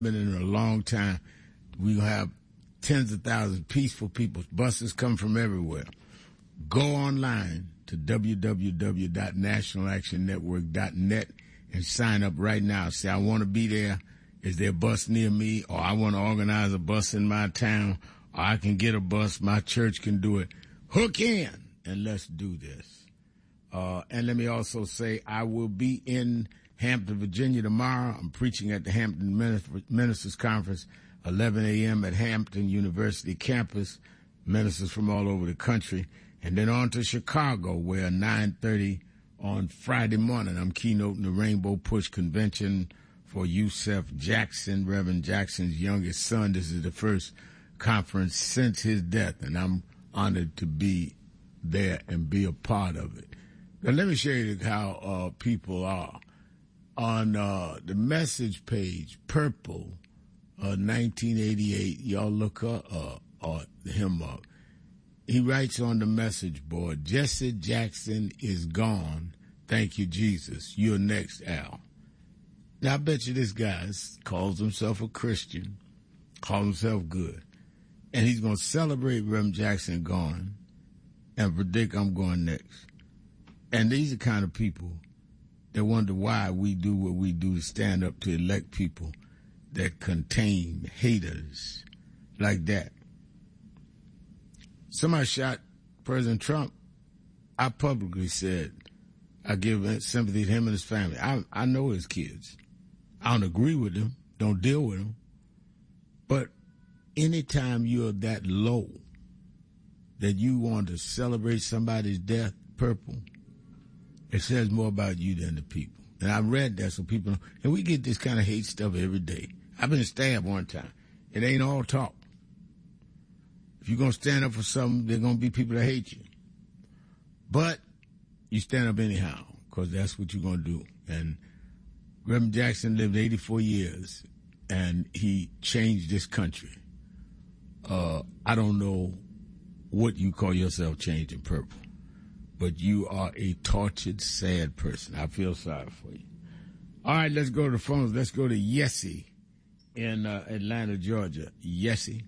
been in a long time. We have tens of thousands, peaceful people. Buses come from everywhere. Go online to www.nationalactionnetwork.net and sign up right now. Say, I want to be there. Is there a bus near me? Or I want to organize a bus in my town. Or I can get a bus. My church can do it. Hook in and let's do this. And let me also say, I will be in Hampton, Virginia tomorrow. I'm preaching at the Hampton Ministers Conference, 11 a.m. at Hampton University campus. Ministers from all over the country. And then on to Chicago, where 9:30 on Friday morning, I'm keynoting the Rainbow Push Convention for Yusef Jackson, Reverend Jackson's youngest son. This is the first conference since his death, and I'm honored to be there and be a part of it. Now, let me show you how people are. On the message page, Purple, 1988, y'all look him up. He writes on the message board, Jesse Jackson is gone. Thank you, Jesus. You're next, Al. Now, I bet you this guy calls himself a Christian, calls himself good, and he's going to celebrate Reverend Jackson gone and predict I'm going next. And these are the kind of people that wonder why we do what we do to stand up to elect people that contain haters like that. Somebody shot President Trump. I publicly said I give sympathy to him and his family. I know his kids. I don't agree with them, don't deal with them. But anytime you're that low that you want to celebrate somebody's death, Purple, it says more about you than the people. And I read that so people know. And we get this kind of hate stuff every day. I've been stabbed one time. It ain't all talk. If you're going to stand up for something, there are going to be people that hate you. But you stand up anyhow, because that's what you're going to do. And Reverend Jackson lived 84 years, and he changed this country. I don't know what you call yourself changing, Purple, but you are a tortured, sad person. I feel sorry for you. All right, let's go to the phones. Let's go to Yessie in Atlanta, Georgia. Yessie.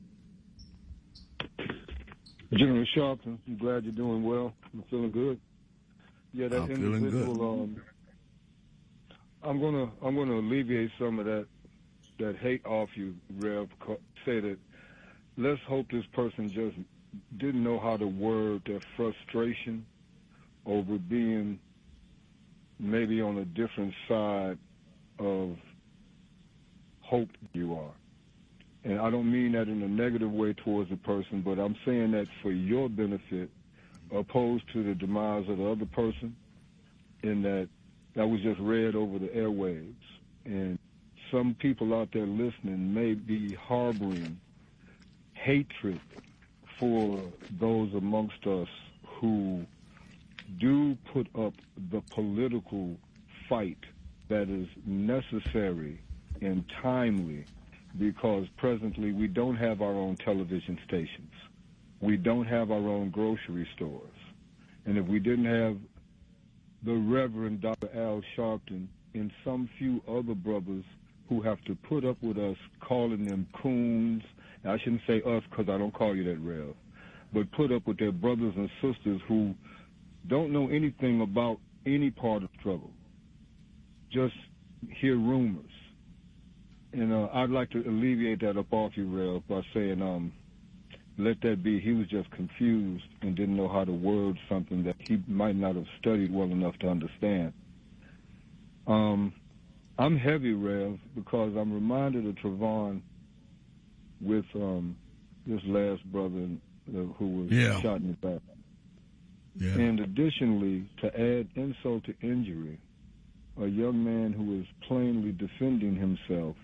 General Sharpton, I'm glad you're doing well. I'm feeling good. Yeah, that I'm feeling individual. I'm gonna alleviate some of that hate off you, Rev. Say that. Let's hope this person just didn't know how to word their frustration over being maybe on a different side of hope you are. And I don't mean that in a negative way towards the person, but I'm saying that for your benefit, opposed to the demise of the other person, in that was just read over the airwaves. And some people out there listening may be harboring hatred for those amongst us who do put up the political fight that is necessary and timely, because presently we don't have our own television stations. We don't have our own grocery stores. And if we didn't have the Reverend Dr. Al Sharpton and some few other brothers who have to put up with us calling them coons, I shouldn't say us because I don't call you that, Rev, but put up with their brothers and sisters who don't know anything about any part of the struggle, just hear rumors. And I'd like to alleviate that up off you, Rev, by saying, let that be. He was just confused and didn't know how to word something that he might not have studied well enough to understand. I'm heavy, Rev, because I'm reminded of Trayvon with this last brother who was shot in the back. Yeah. And additionally, to add insult to injury, a young man who was plainly defending himself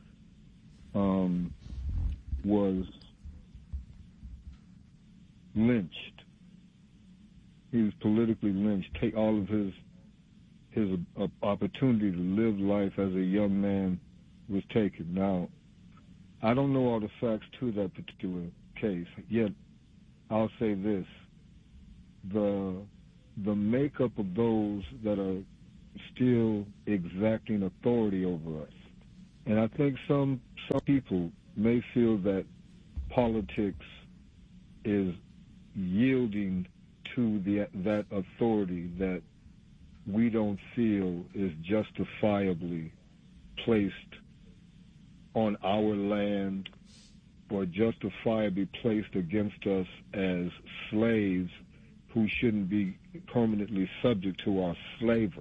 was lynched. He was politically lynched. Take all of his opportunity to live life as a young man was taken. Now, I don't know all the facts to that particular case, yet I'll say this. The makeup of those that are still exacting authority over us And I think some people may feel that politics is yielding to that authority that we don't feel is justifiably placed on our land or justifiably placed against us as slaves who shouldn't be permanently subject to our slaver.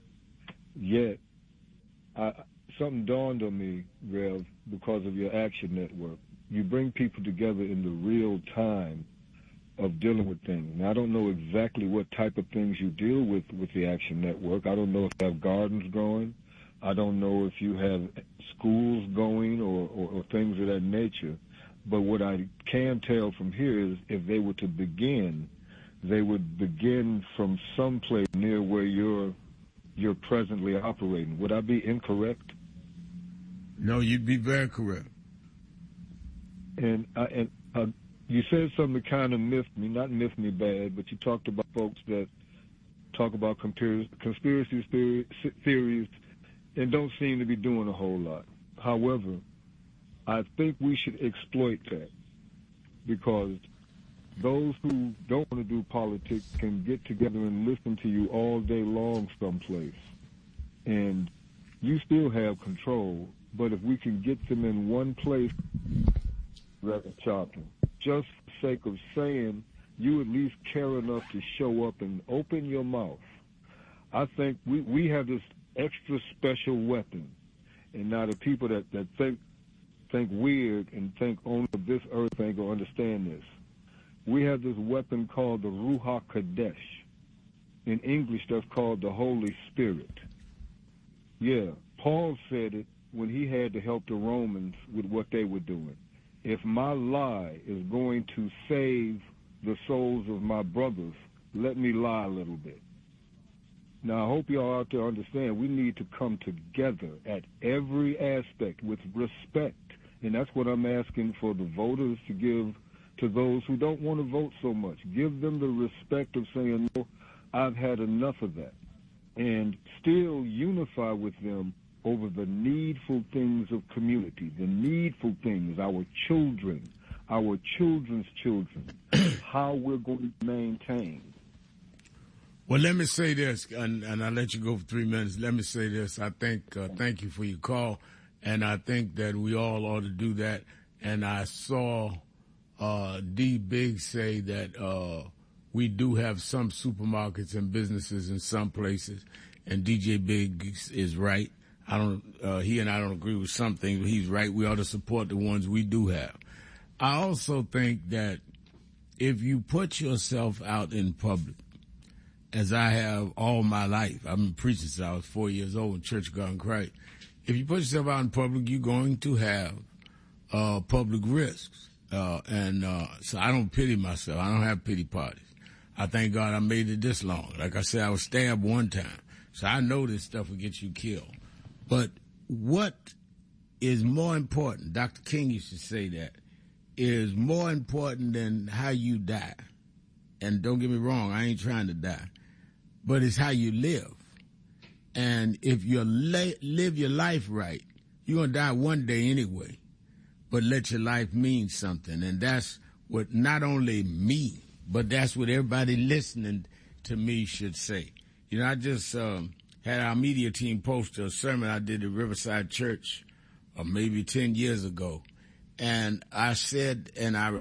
Yet, something dawned on me, Rev, because of your Action Network. You bring people together in the real time of dealing with things. Now, I don't know exactly what type of things you deal with the Action Network. I don't know if you have gardens going. I don't know if you have schools going or things of that nature. But what I can tell from here is if they were to begin, they would begin from someplace near where you're presently operating. Would I be incorrect? No, you'd be very correct. And you said something that kind of not miffed me bad, but you talked about folks that talk about conspiracy theories and don't seem to be doing a whole lot. However, I think we should exploit that because those who don't want to do politics can get together and listen to you all day long someplace. And you still have control, but if we can get them in one place, Reverend Chopping, just for the sake of saying you at least care enough to show up and open your mouth, I think we have this extra special weapon. And now the people that think weird and think only this earth ain't going to understand this. We have this weapon called the Ruach Kadesh. In English, that's called the Holy Spirit. Yeah, Paul said it when he had to help the Romans with what they were doing. If my lie is going to save the souls of my brothers, let me lie a little bit. Now, I hope y'all out there understand we need to come together at every aspect with respect. And that's what I'm asking for the voters to give to those who don't want to vote so much. Give them the respect of saying, no, I've had enough of that. And still unify with them over the needful things of community, the needful things, our children, our children's children, how we're going to maintain. Well, let me say this, and I'll let you go for 3 minutes. Let me say this. I think, thank you for your call, and I think that we all ought to do that. And I saw D. Big say that we do have some supermarkets and businesses in some places, and DJ Big is right. He and I don't agree with some things, but he's right. We ought to support the ones we do have. I also think that if you put yourself out in public, as I have all my life, I've been preaching since I was 4 years old in Church of God in Christ. If you put yourself out in public, you're going to have public risks. So I don't pity myself. I don't have pity parties. I thank God I made it this long. Like I said, I was stabbed one time. So I know this stuff will get you killed. But what is more important, Dr. King used to say that, is more important than how you die. And don't get me wrong, I ain't trying to die. But it's how you live. And if you live your life right, you're going to die one day anyway. But let your life mean something. And that's what not only me, but that's what everybody listening to me should say. You know, I just had our media team post a sermon I did at Riverside Church maybe 10 years ago. And I said, and I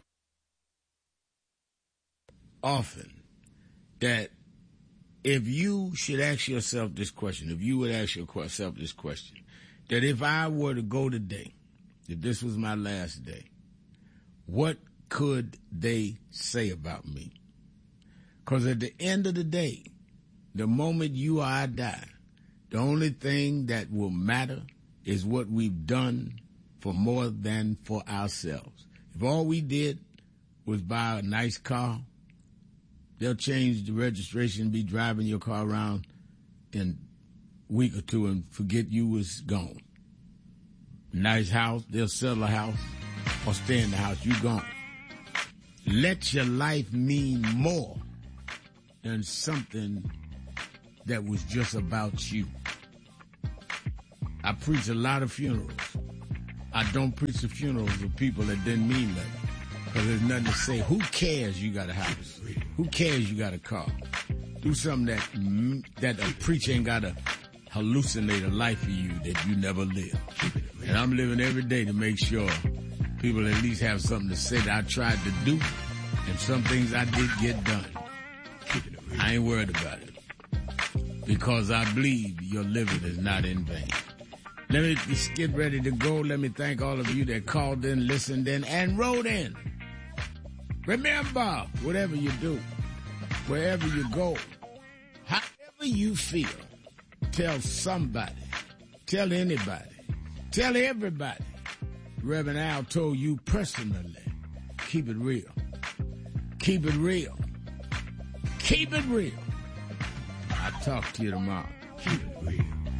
often, that if you should ask yourself this question, if you would ask yourself this question, that if I were to go today, if this was my last day, what could they say about me? Because at the end of the day, the moment you or I die, the only thing that will matter is what we've done for more than for ourselves. If all we did was buy a nice car, they'll change the registration and be driving your car around in a week or two and forget you was gone. Nice house, they'll sell a house or stay in the house, you gone. Let your life mean more than something that was just about you. I preach a lot of funerals. I don't preach the funerals of people that didn't mean nothing. Because there's nothing to say. Who cares you got a house? Who cares you got a car? Do something that a preacher ain't got to hallucinate a life for you that you never lived. And I'm living every day to make sure people at least have something to say that I tried to do, and some things I did get done. I ain't worried about it. Because I believe your living is not in vain. Let me just get ready to go. Let me thank all of you that called in, listened in, and wrote in. Remember, whatever you do, wherever you go, however you feel, tell somebody, tell anybody, tell everybody. Reverend Al told you personally, keep it real. Keep it real. Keep it real. I'll talk to you tomorrow. Keep it real.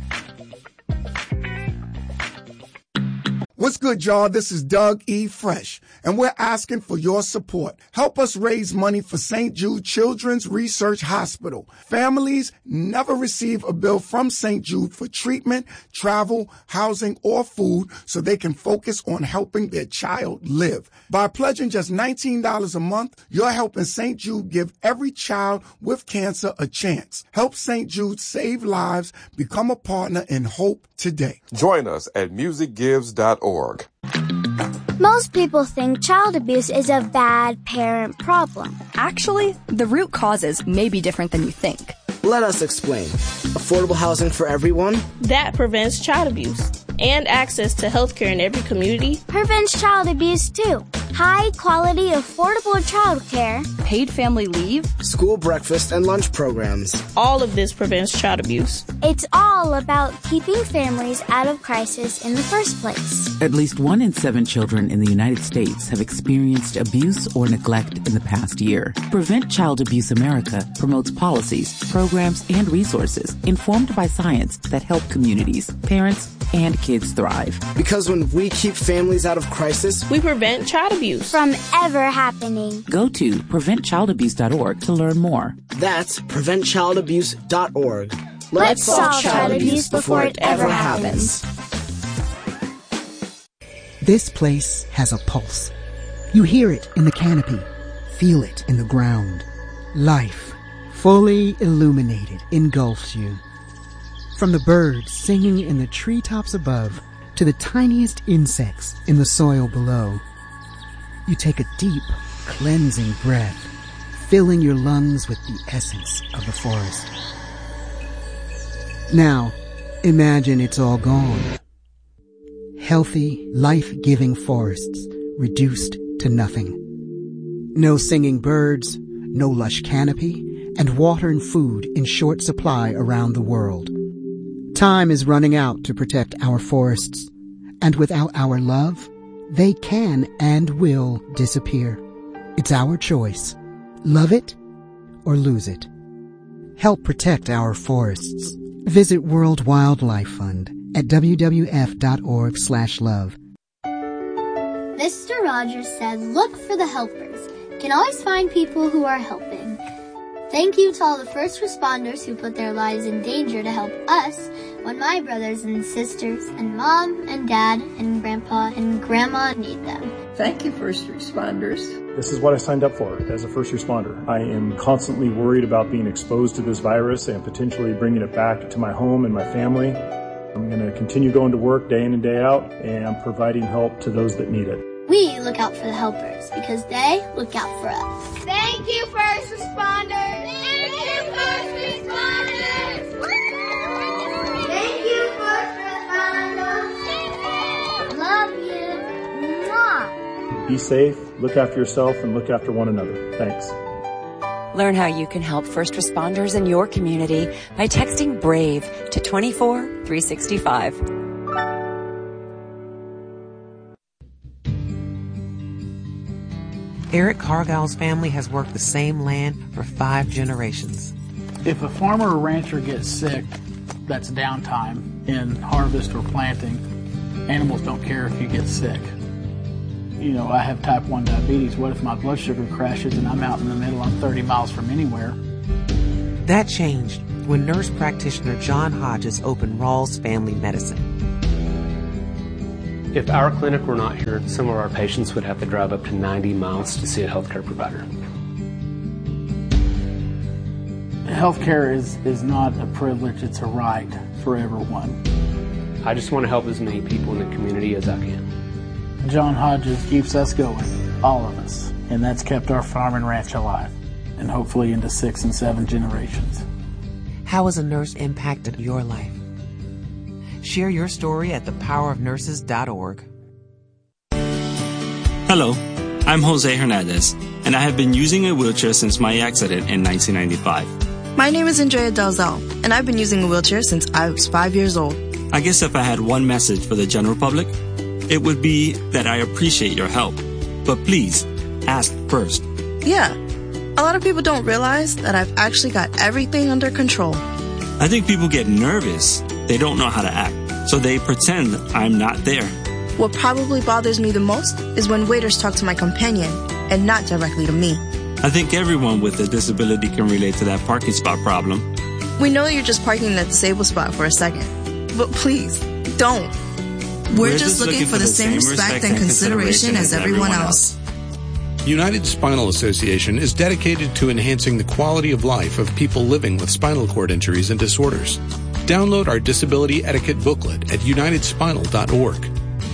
What's good, y'all? This is Doug E. Fresh, and we're asking for your support. Help us raise money for St. Jude Children's Research Hospital. Families never receive a bill from St. Jude for treatment, travel, housing, or food so they can focus on helping their child live. By pledging just $19 a month, you're helping St. Jude give every child with cancer a chance. Help St. Jude save lives. Become a partner in hope today. Join us at musicgives.org. Most people think child abuse is a bad parent problem. Actually, the root causes may be different than you think. Let us explain. Affordable housing for everyone? That prevents child abuse. And access to healthcare in every community prevents child abuse too. High quality, affordable childcare, paid family leave, school breakfast and lunch programs. All of this prevents child abuse. It's all about keeping families out of crisis in the first place. At least 1 in 7 children in the United States have experienced abuse or neglect in the past year. Prevent Child Abuse America promotes policies, programs, and resources informed by science that help communities, parents, and kids thrive. Because when we keep families out of crisis, we prevent child abuse from ever happening. Go to preventchildabuse.org to learn more. That's preventchildabuse.org. Let's solve child abuse before it ever happens. This place has a pulse. You hear it in the canopy, feel it in the ground. Life, fully illuminated, engulfs you. From the birds singing in the treetops above to the tiniest insects in the soil below, you take a deep, cleansing breath, filling your lungs with the essence of the forest. Now, imagine it's all gone. Healthy, life-giving forests reduced to nothing. No singing birds, no lush canopy, and water and food in short supply around the world. Time is running out to protect our forests, and without our love, they can and will disappear. It's our choice. Love it or lose it. Help protect our forests. Visit World Wildlife Fund at wwf.org/love. Mr. Rogers said, look for the helpers. You can always find people who are helping. Thank you to all the first responders who put their lives in danger to help us when my brothers and sisters and mom and dad and grandpa and grandma need them. Thank you, first responders. This is what I signed up for as a first responder. I am constantly worried about being exposed to this virus and potentially bringing it back to my home and my family. I'm going to continue going to work day in and day out and providing help to those that need it. We look out for the helpers because they look out for us. Thank you, first responders. Thank you, first responders. Thank you, first responders. Love you. Mwah. Be safe, look after yourself, and look after one another. Thanks. Learn how you can help first responders in your community by texting BRAVE to 24365. Eric Cargill's family has worked the same land for 5 generations. If a farmer or rancher gets sick, that's downtime in harvest or planting. Animals don't care if you get sick. You know, I have type 1 diabetes. What if my blood sugar crashes and I'm out in the middle, I'm 30 miles from anywhere? That changed when nurse practitioner John Hodges opened Rawls Family Medicine. If our clinic were not here, some of our patients would have to drive up to 90 miles to see a healthcare provider. Healthcare is not a privilege, it's a right for everyone. I just want to help as many people in the community as I can. John Hodges keeps us going, all of us, and that's kept our farm and ranch alive, and hopefully into 6 and 7 generations. How has a nurse impacted your life? Share your story at thepowerofnurses.org. Hello, I'm Jose Hernandez, and I have been using a wheelchair since my accident in 1995. My name is Andrea Dalzell, and I've been using a wheelchair since I was 5 years old. I guess if I had one message for the general public, it would be that I appreciate your help. But please, ask first. Yeah, a lot of people don't realize that I've actually got everything under control. I think people get nervous. They don't know how to act, so they pretend I'm not there. What probably bothers me the most is when waiters talk to my companion and not directly to me. I think everyone with a disability can relate to that parking spot problem. We know you're just parking in that disabled spot for a second, but please, don't. We're just looking for the same respect and consideration as everyone else. United Spinal Association is dedicated to enhancing the quality of life of people living with spinal cord injuries and disorders. Download our disability etiquette booklet at unitedspinal.org.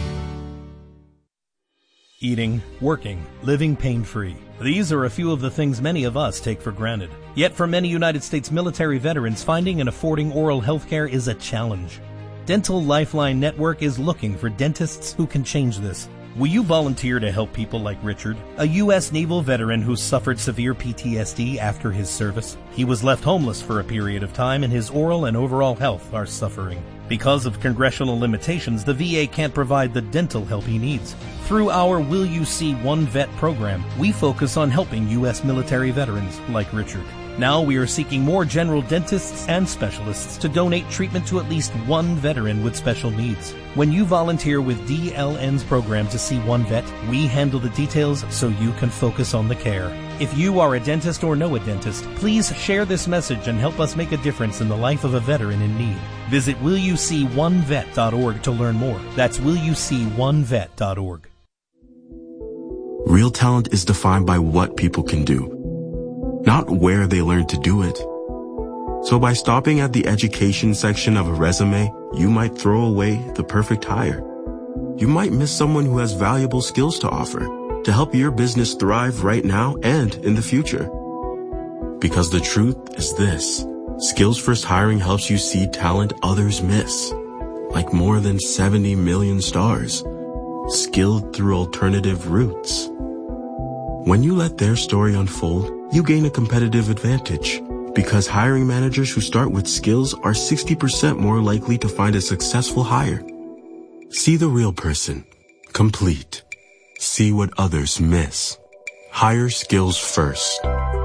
Eating, working, living pain-free. These are a few of the things many of us take for granted. Yet for many United States military veterans, finding and affording oral health care is a challenge. Dental Lifeline Network is looking for dentists who can change this. Will you volunteer to help people like Richard, a U.S. naval veteran who suffered severe PTSD after his service? He was left homeless for a period of time and his oral and overall health are suffering. Because of congressional limitations, the VA can't provide the dental help he needs. Through our Will You See One Vet program, we focus on helping U.S. military veterans like Richard. Now we are seeking more general dentists and specialists to donate treatment to at least one veteran with special needs. When you volunteer with DLN's program to see one vet, we handle the details so you can focus on the care. If you are a dentist or know a dentist, please share this message and help us make a difference in the life of a veteran in need. Visit willyouseeonevet.org to learn more. That's willyouseeonevet.org. Real talent is defined by what people can do, not where they learn to do it. So by stopping at the education section of a resume, you might throw away the perfect hire. You might miss someone who has valuable skills to offer to help your business thrive right now and in the future. Because the truth is this: Skills First Hiring helps you see talent others miss, like more than 70 million stars, skilled through alternative routes. When you let their story unfold, you gain a competitive advantage, because hiring managers who start with skills are 60% more likely to find a successful hire. See the real person, complete. See what others miss. Hire skills first.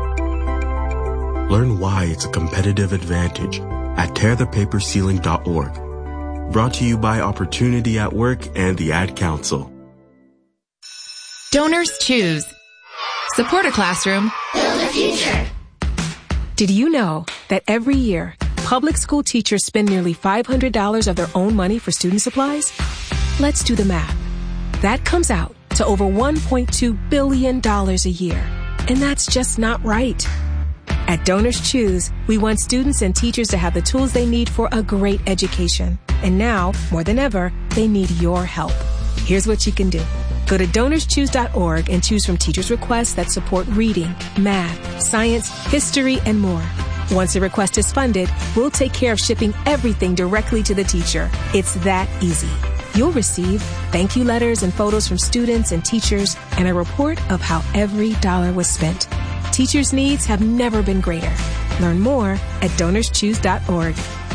Learn why it's a competitive advantage at tearthepaperceiling.org. Brought to you by Opportunity at Work and the Ad Council. Donors choose. Support a classroom. Build a future. Did you know that every year, public school teachers spend nearly $500 of their own money for student supplies? Let's do the math. That comes out to over $1.2 billion a year. And that's just not right. At Donors Choose, we want students and teachers to have the tools they need for a great education. And now, more than ever, they need your help. Here's what you can do. Go to DonorsChoose.org and choose from teachers' requests that support reading, math, science, history, and more. Once a request is funded, we'll take care of shipping everything directly to the teacher. It's that easy. You'll receive thank you letters and photos from students and teachers and a report of how every dollar was spent. Teachers' needs have never been greater. Learn more at DonorsChoose.org.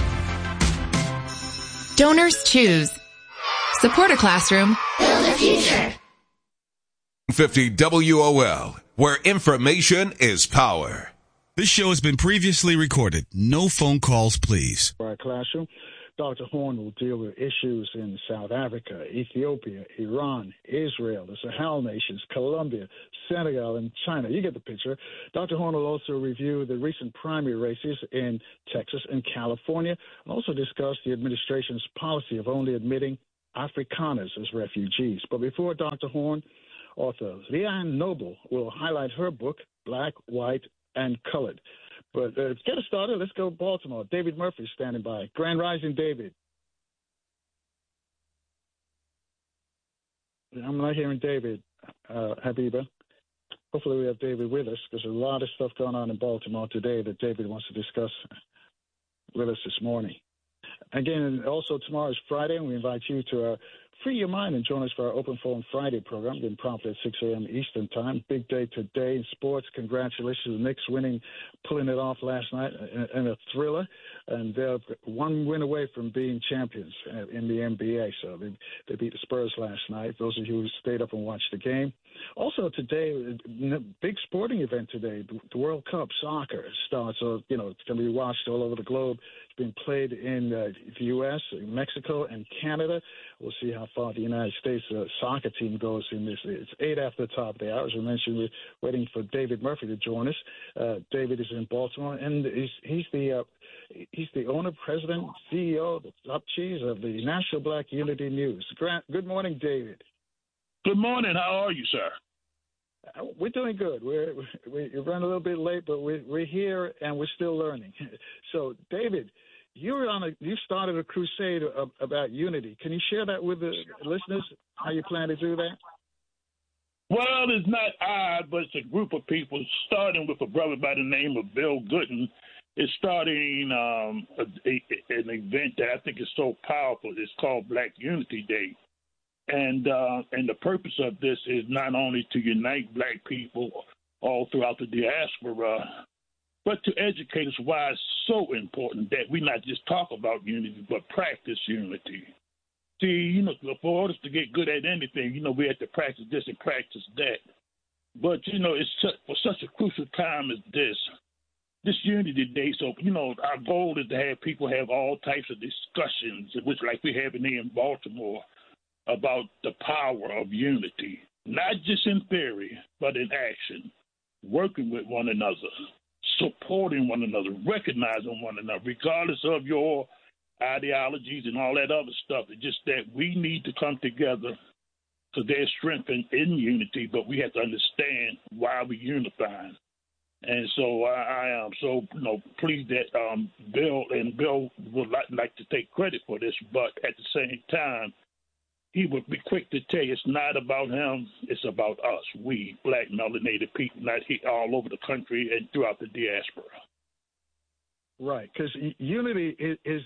Donors Choose. Support a classroom. Build a future. 50 WOL, where information is power. This show has been previously recorded. No phone calls, please. Our classroom, Dr. Horn will deal with issues in South Africa, Ethiopia, Iran, Israel, the Sahel nations, Colombia, Senegal, and China. You get the picture. Dr. Horn will also review the recent primary races in Texas and California, and also discuss the administration's policy of only admitting Afrikaners as refugees. But before Dr. Horn, author Leanne Noble will highlight her book, Black, White, and Colored. But to get us started, let's go to Baltimore. David Murphy standing by. Grand Rising, David. I'm not hearing David, Habiba. Hopefully we have David with us, because there's a lot of stuff going on in Baltimore today that David wants to discuss with us this morning. Again, also tomorrow is Friday, and we invite you to free your mind and join us for our Open Forum Friday program, being promptly at 6 a.m. Eastern Time. Big day today in sports. Congratulations to the Knicks pulling it off last night in a thriller. And they're one win away from being champions in the NBA. So they beat the Spurs last night, those of you who stayed up and watched the game. Also today, big sporting event today, the World Cup soccer starts. So, it's going to be watched all over the globe. It's being played in the U.S., Mexico, and Canada. We'll see how far the United States soccer team goes in this. It's 8 after the top of the hour. As we mentioned, we're waiting for David Murphy to join us. David is in Baltimore, and he's the owner, president, CEO, the top cheese of the National Black Unity News. Good morning, David. Good morning. How are you, sir? We're doing good. We're running a little bit late, but we're here and we're still learning. So, David, you started a crusade about unity. Can you share that with the listeners? How you plan to do that? Well, it's not I, but it's a group of people, starting with a brother by the name of Bill Gooden. It's starting an event that I think is so powerful. It's called Black Unity Day. And the purpose of this is not only to unite black people all throughout the diaspora, but to educate us why it's so important that we not just talk about unity, but practice unity. See, for us to get good at anything, we have to practice this and practice that. But, it's for such a crucial time as this Unity Day. So, our goal is to have people have all types of discussions, which like we're having here in Baltimore, about the power of unity, not just in theory, but in action, working with one another, supporting one another, recognizing one another, regardless of your ideologies and all that other stuff. It's just that we need to come together because there's strength in unity, but we have to understand why we're unifying. And so I am so pleased that Bill would like to take credit for this, but at the same time, he would be quick to tell you it's not about him, it's about us, we black melanated people, not all over the country and throughout the diaspora. Right, because unity is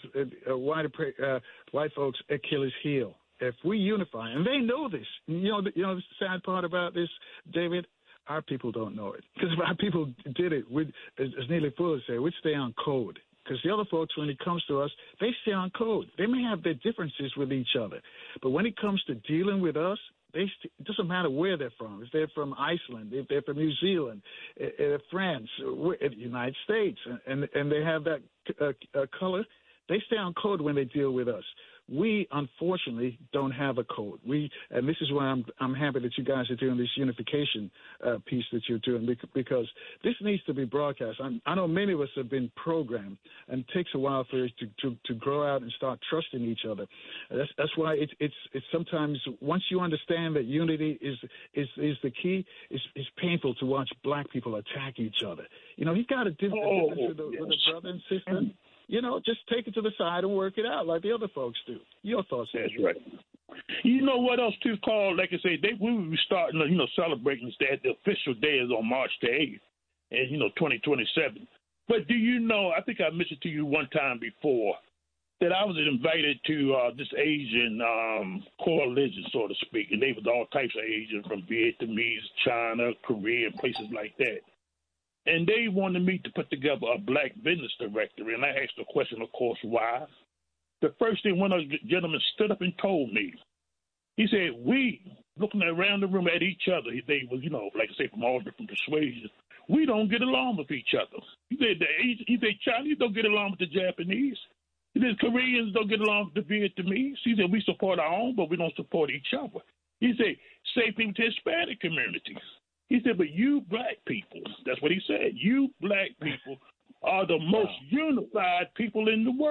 white folks' Achilles heel. If we unify, and they know this, the sad part about this, David, our people don't know it. Because if our people did it, as Neely Fuller said, we'd stay on code. Because the other folks, when it comes to us, they stay on code. They may have their differences with each other. But when it comes to dealing with us, it doesn't matter where they're from. If they're from Iceland, if they're from New Zealand, France, the United States, and they have that color, they stay on code when they deal with us. We, unfortunately, don't have a code. And this is why I'm happy that you guys are doing this unification piece that you're doing, because this needs to be broadcast. I know many of us have been programmed, and it takes a while for us to grow out and start trusting each other. That's why it's sometimes, once you understand that unity is the key, it's painful to watch black people attack each other. You've got a difference with a brother and sister. Just take it to the side and work it out like the other folks do. Your thoughts? That's right. You know what else too, Carl? Like I say, we will be starting, celebrating that. The official day is on March the 8th, and 2027. But do you know? I think I mentioned to you one time before that I was invited to this Asian coalition, so to speak, and they was all types of Asians from Vietnamese, China, Korea, and places like that. And they wanted me to put together a black business directory. And I asked the question, of course, why? The first thing one of the gentlemen stood up and told me, he said, we, looking around the room at each other, they were, like I say, from all different persuasions, we don't get along with each other. He said Chinese don't get along with the Japanese. He said Koreans don't get along with the Vietnamese. He said we support our own, but we don't support each other. He said same thing with the Hispanic communities. He said, but you black people, that's what he said, you black people are the most unified people in the world.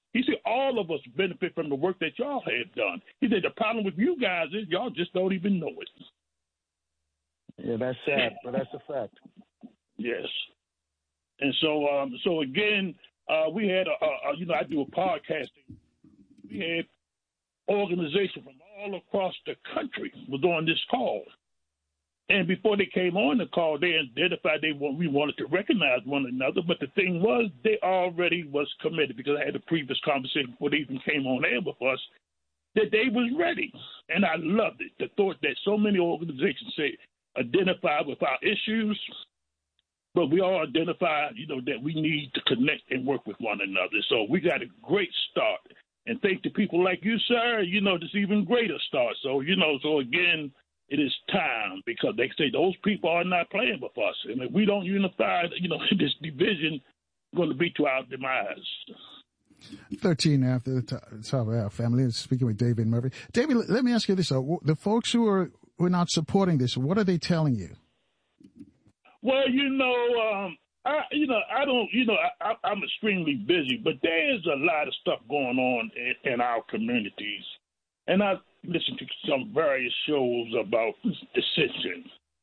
He said, all of us benefit from the work that y'all have done. He said, the problem with you guys is y'all just don't even know it. Yeah, that's sad, but that's a fact. Yes. And so again, we had, I do a podcasting. We had organizations from all across the country was on this call. And before they came on the call, they identified we wanted to recognize one another. But the thing was, they already was committed, because I had a previous conversation before they even came on air with us, that they was ready. And I loved it. The thought that so many organizations say identify with our issues, but we all identify, that we need to connect and work with one another. So we got a great start. And thanks to people like you, sir, this even greater start. So, so again, it is time, because they say those people are not playing with us. And if we don't unify, this division is going to be to our demise. 13 after the top of our family. Speaking with David Murphy. David, let me ask you this. The folks who are not supporting this, what are they telling you? Well, I'm extremely busy, but there's a lot of stuff going on in our communities. And I listen to some various shows about dissension,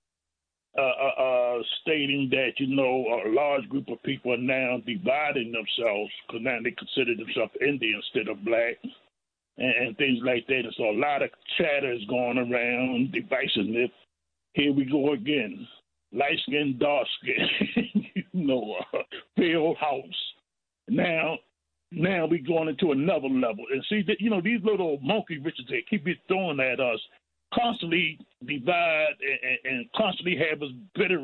stating that, a large group of people are now dividing themselves, because now they consider themselves Indian instead of black, and things like that. And so a lot of chatter is going around, divisiveness. Here we go again. Light skin, dark skin, failed house. Now we're going into another level. And see, these little monkey wrenches that keep throwing at us constantly divide and constantly have us bitter,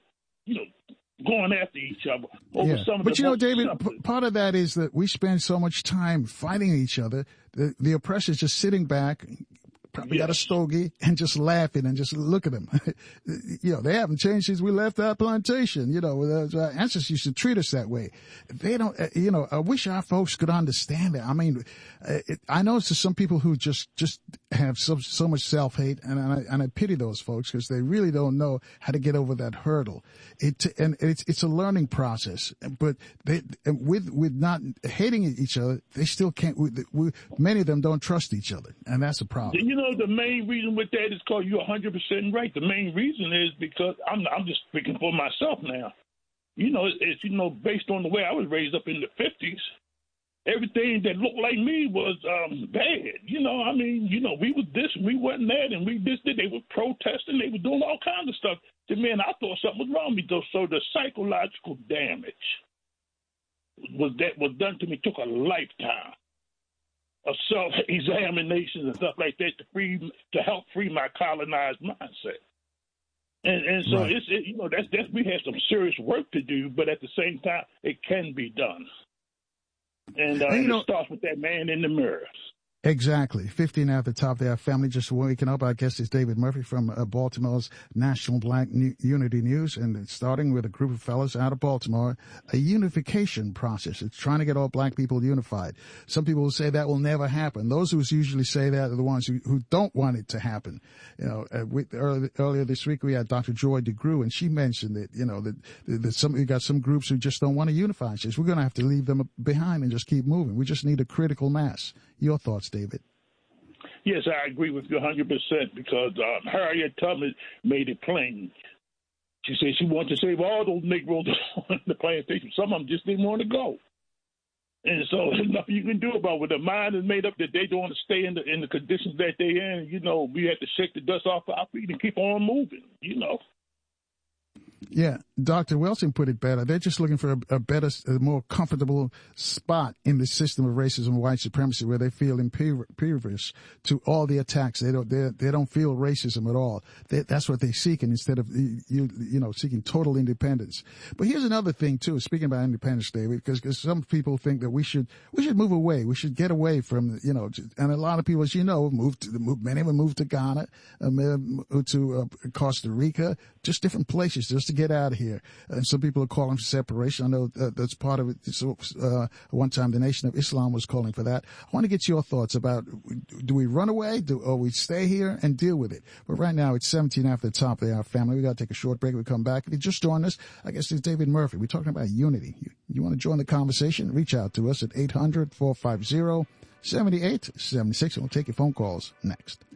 going after each other over some of the David, part of that is that we spend so much time fighting each other. The oppressor's just sitting back, probably got a stogie, and just laughing and just look at them. They haven't changed since we left our plantation. Our ancestors used to treat us that way. They don't, I wish our folks could understand that. I mean, I know it's some people who just have so much self-hate, and I pity those folks, because they really don't know how to get over that hurdle. It's a learning process, but with not hating each other, they still can't, many of them don't trust each other, and that's a problem. The main reason with that is because you're 100% right. The main reason is because I'm just speaking for myself now. It's based on the way I was raised up in the 50s. Everything that looked like me was bad. We was this and we wasn't that, and we this. They were protesting. They were doing all kinds of stuff. To me, and I thought something was wrong with me. So the psychological damage was done to me took a lifetime of self-examinations and stuff like that to help free my colonized mindset. And so right. We have some serious work to do, but at the same time, it can be done. And it starts with that man in the mirror. Exactly. 15 at the top there. Family just waking up. Our guest is David Murphy from Baltimore's National Black Unity News. And it's starting with a group of fellows out of Baltimore, a unification process. It's trying to get all black people unified. Some people will say that will never happen. Those who usually say that are the ones who don't want it to happen. Earlier this week, we had Dr. Joy DeGruy, and she mentioned that, that we got some groups who just don't want to unify. She says, we're going to have to leave them behind and just keep moving. We just need a critical mass. Your thoughts, David? Yes, I agree with you 100% because Harriet Tubman made it plain. She said she wanted to save all those Negroes on the plantation. Some of them just didn't want to go. And so there's nothing you can do about it. When the mind is made up that they don't want to stay in the conditions that they're in, we have to shake the dust off our feet and keep on moving, Yeah, Dr. Wilson put it better. They're just looking for a better, a more comfortable spot in the system of racism and white supremacy where they feel impervious to all the attacks. They don't feel racism at all. That's what they seek, and instead of seeking total independence. But here's another thing too. Speaking about independence, David, because some people think that we should move away. We should get away from and a lot of people, as you know, many of them moved to Ghana, to Costa Rica, just different places just to get get out of here. And some people are calling for separation. I know that's part of it. So, one time the Nation of Islam was calling for that. I want to get your thoughts about, do we run away or we stay here and deal with it? But right now it's 17 after the top of the hour, family. We got to take a short break. We come back. If you just joined us, I guess it's David Murphy. We're talking about unity. You want to join the conversation? Reach out to us at 800-450-7876, and we'll take your phone calls next.